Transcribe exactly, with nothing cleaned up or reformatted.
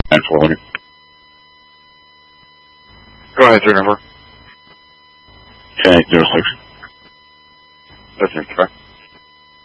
nine four hundred. Go ahead, your number. ten eight zero six. That's it, correct.